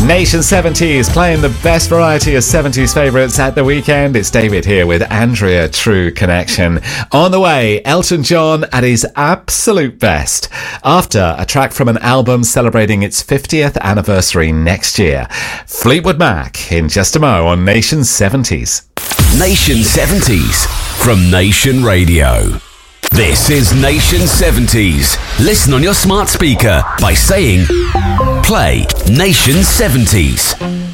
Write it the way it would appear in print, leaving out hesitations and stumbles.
Nation 70s, playing the best variety of 70s favourites at the weekend. It's David here with Andrea, True Connection. On the way, Elton John at his absolute best, after a track from an album celebrating its 50th anniversary next year. Fleetwood Mac in just a mo on Nation 70s. Nation 70s from Nation Radio. This is Nation 70s. Listen on your smart speaker by saying, play Nation 70s.